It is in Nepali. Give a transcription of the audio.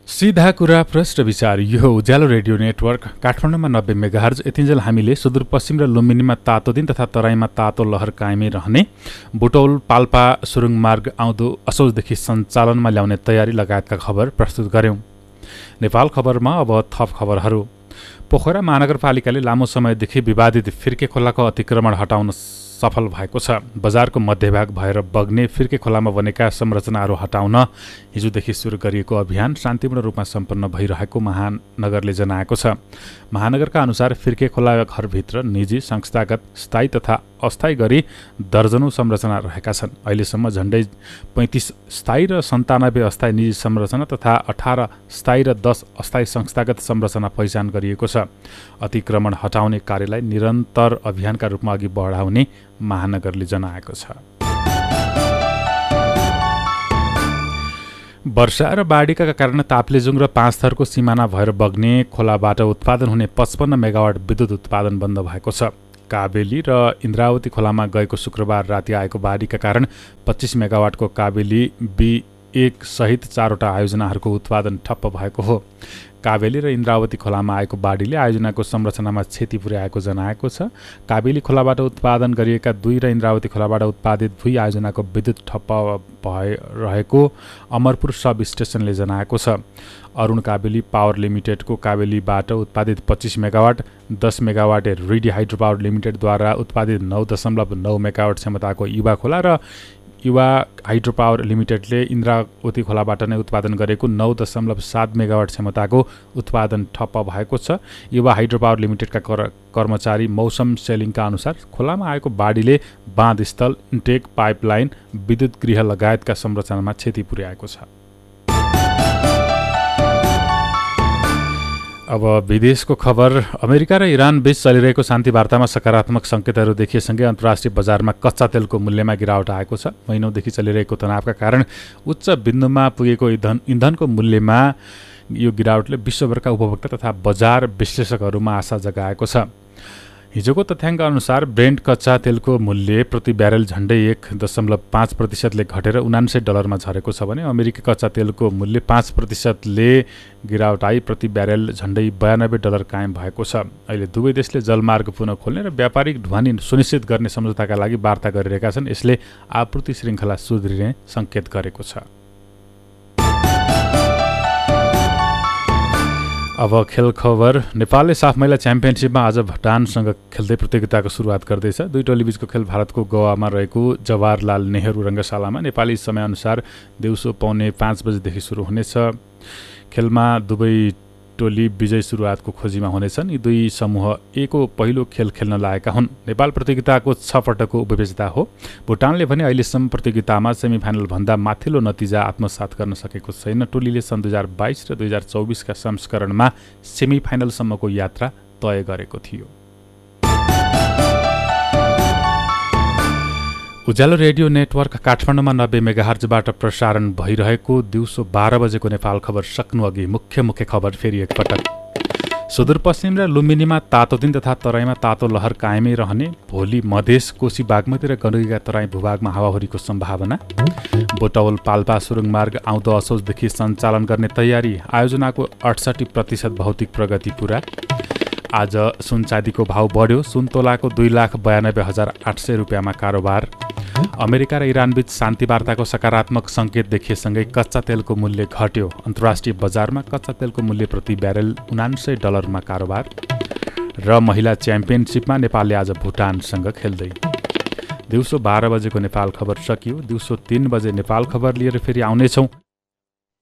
सीधा कुरा प्रश्न विचार यो उज्यालो रेडियो नेटवर्क काठमाडौँमा 90 मेगाहर्ज। यतिन्जेल हामीले सुदूरपश्चिम र लुम्बिनीमा तातो दिन तथा तराईमा तातो लहर कायमै रहने, बुटौल पाल्पा सुरुङ मार्ग आउँदो असोजदेखि सञ्चालनमा ल्याउने तयारी लगायतका खबर प्रस्तुत गर्यौं। नेपाल खबरमा अब थप खबरहरू। पोखरा महानगरपालिकाले लामो समयदेखि विवादित फिर्के खोलाको अतिक्रमण हटाउन सफल भएको छ। बजारको मध्यभाग भएर बग्ने फिर्के खोलामा बनेका संरचनाहरू हटाउन हिजोदेखि सुरु गरिएको अभियान शान्तिपूर्ण रूपमा सम्पन्न भइरहेको महानगरले जनाएको छ। महानगरका अनुसार फिर्के खोला घरभित्र निजी, संस्थागत, स्थायी तथा अस्थायी गरी दर्जनौं संरचना रहेका छन्। अहिलेसम्म झण्डै 35 स्थायी र 97 अस्थायी निजी संरचना तथा 18 स्थायी र 10 अस्थायी संस्थागत संरचना पहिचान गरिएको छ। अतिक्रमण हटाउने कार्यलाई निरन्तर अभियानका रूपमा अघि बढाउने महानगरले जनाएको छ। वर्षा र बाढीका कारण ताप्लेजुङ र पाँचथरको सिमाना भएर बग्ने खोलाबाट उत्पादन हुने 55 मेगावाट विद्युत उत्पादन बन्द भएको छ। काबेली र इन्द्रावती खोलामा गएको शुक्रबार राति आएको बाढीका कारण 25 मेगावाटको काबेली B1 सहित 4वटा आयोजनाहरूको उत्पादन ठप्प भएको हो। काबेली र इन्द्रावती खोलामा आएको बाढीले आयोजनाको संरचनामा क्षति पुर्याएको जनाएको छ। काबेली खोलाबाट उत्पादन गरिएका 2 र इन्द्रावती खोलाबाट उत्पादित 2 आयोजनाको विद्युत ठप्प भइरहेको अमरपुर सब स्टेसनले जनाएको छ। अरुण काबेली पावर लिमिटेडको काबेलीबाट उत्पादित 25 megawatt, 10 megawatt Ridi hydro power लिमिटेडद्वारा उत्पादित 9.9 मेगावाट क्षमताको युवा खोला र युवा हाइड्रो पावर लिमिटेडले इन्द्रावती खोलाबाट नै उत्पादन गरेको 9.7 मेगावाट क्षमताको उत्पादन ठप्प भएको छ। युवा हाइड्रो पावर लिमिटेडका कर्मचारी मौसम सेलिङका अनुसार खोलामा आएको बाढीले बाँधस्थल, इन्टेक, पाइपलाइन, विद्युत गृह लगायतका संरचनामा क्षति पुर्याएको छ। अब विदेशको खबर। अमेरिका र इरान बीच चलिरहेको शान्ति वार्तामा सकारात्मक सङ्केतहरू देखिएसँगै अन्तर्राष्ट्रिय बजारमा कच्चा तेलको मूल्यमा गिरावट आएको छ। महिनौदेखि चलिरहेको तनावका कारण उच्च बिन्दुमा पुगेको इन्धनको मूल्यमा यो गिरावटले विश्वभरका उपभोक्ता तथा बजार विश्लेषकहरूमा आशा जगाएको छ। हिजोको तथ्याङ्क अनुसार ब्रेन्ट कच्चा तेलको मूल्य प्रति ब्यारेल झण्डै 1.5%ले घटेर $79 झरेको छ भने अमेरिकी कच्चा तेलको मूल्य 5%ले गिरावट आई प्रति ब्यारेल झण्डै $92 कायम भएको छ। अहिले दुवै देशले जलमार्ग पुनः खोल्ने र व्यापारिक ढुवानी सुनिश्चित गर्ने सम्झौताका लागि वार्ता गरिरहेका छन्। यसले आपूर्ति श्रृङ्खला सुध्रिने सङ्केत गरेको छ। अब खेल खबर। नेपालले साफ महिला च्याम्पियनसिपमा आज भुटानसँग खेल्दै प्रतियोगिताको सुरुवात गर्दैछ। दुई टोलीबीचको खेल भारतको गोवामा रहेको जवाहरलाल नेहरू रङ्गशालामा नेपाली समयअनुसार दिउँसो 4:45 बजेदेखि सुरु हुनेछ। खेलमा दुवै टोली विजय सुरुवातको खोजीमा हुनेछन्। यी दुई समूह A को पहिलो खेल खेल्न लागेका हुन्। नेपाल प्रतियोगिताको 6 पटकको उपविजेता हो। भुटानले भने अहिलेसम्म प्रतियोगितामा सेमिफाइनलभन्दा माथिल्लो नतिजा आत्मसात गर्न सकेको छैन। टोलीले सन् 2022 र 2024का संस्करणमा सेमिफाइनलसम्मको यात्रा तय गरेको थियो। उज्यालो रेडियो नेटवर्क काठमाडौँमा 90 मेगाहर्जबाट प्रसारण भइरहेको दिउँसो 12 बजेको नेपाल खबर सक्नु अघि मुख्य खबर फेरि एकपटक। सुदूरपश्चिम र लुम्बिनीमा तातो दिन तथा तराईमा तातो लहर कायमै रहने, भोलि मधेस, कोशी, बागमती र गण्डकीका तराई भूभागमा हावाहुरीको सम्भावना। बुटौल पाल्पा सुरुङ मार्ग आउँदो असोजदेखि सञ्चालन गर्ने तयारी, आयोजनाको 68% भौतिक प्रगति पुरा। आज सुन चाँदीको भाव बढ्यो, सुन तोलाको 2,92,800 रुपियाँमा कारोबार। अमेरिका र इरानबीच शान्ति वार्ताको सकारात्मक सङ्केत देखिएसँगै कच्चा तेलको मूल्य घट्यो। अन्तर्राष्ट्रिय बजारमा कच्चा तेलको मूल्य प्रति ब्यारेल $79 कारोबार। र महिला च्याम्पियनसिपमा नेपालले आज भुटानसँग खेल्दै। दिउँसो 12 बजेको नेपाल खबर सकियो। दिउँसो 3 बजे नेपाल खबर लिएर फेरि आउनेछौँ।